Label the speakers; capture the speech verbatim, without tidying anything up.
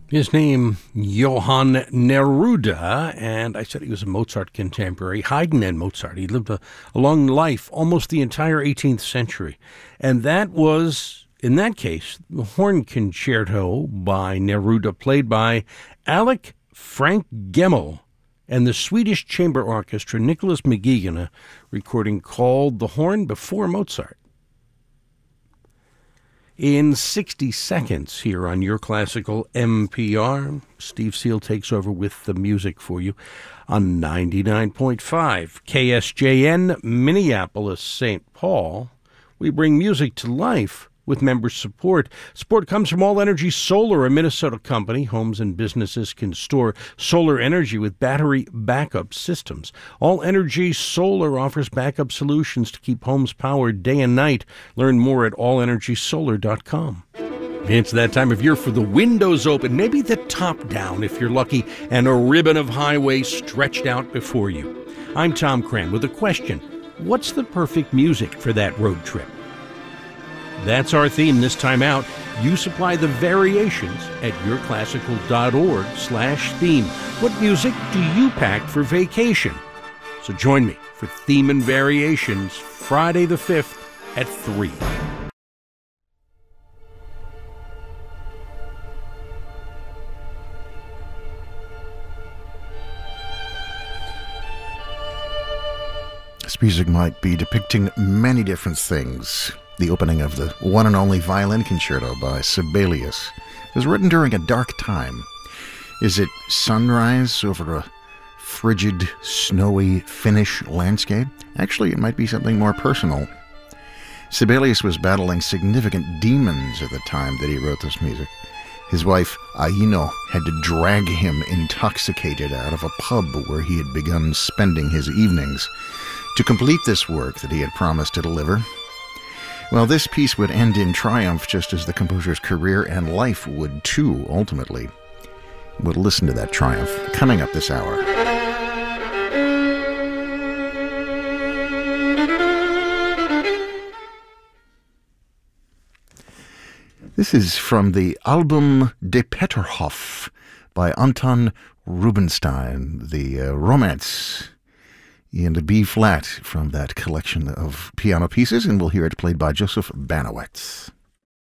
Speaker 1: His name, Johann Neruda, and I said he was a Mozart contemporary, Haydn and Mozart. He lived a, a long life, almost the entire eighteenth century. And that was, in that case, the horn concerto by Neruda, played by Alec Frank Gemmel and the Swedish Chamber Orchestra, Nicholas McGeegan, a recording called The Horn Before Mozart. In sixty seconds here on Your Classical M P R, Steve Seal takes over with the music for you on ninety-nine point five K S J N, Minneapolis, Saint Paul. We bring music to life with member support. Support comes from All Energy Solar, a Minnesota company. Homes and businesses can store solar energy with battery backup systems. All Energy Solar offers backup solutions to keep homes powered day and night. Learn more at all energy solar dot com. It's that time of year for the windows open, maybe the top down if you're lucky, and a ribbon of highway stretched out before you. I'm Tom Cran with a question. What's the perfect music for that road trip? That's our theme this time out. You supply the variations at yourclassical.org slash theme. What music do you pack for vacation? So join me for Theme and Variations Friday the fifth at three.
Speaker 2: This music might be depicting many different things. The opening of the one and only violin concerto by Sibelius was written during a dark time. Is it sunrise over a frigid, snowy Finnish landscape? Actually, it might be something more personal. Sibelius was battling significant demons at the time that he wrote this music. His wife, Aino, had to drag him intoxicated out of a pub where he had begun spending his evenings to complete this work that he had promised to deliver. Well, this piece would end in triumph, just as the composer's career and life would too, ultimately. We'll listen to that triumph coming up this hour. This is from the album De Peterhof by Anton Rubinstein, the uh, romance in the B-flat from that collection of piano pieces, and we'll hear it played by Joseph Banowetz.